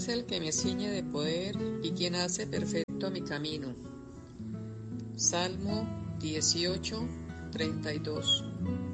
es el que me ciñe de poder y quien hace perfecto mi camino. Salmo 18, 32.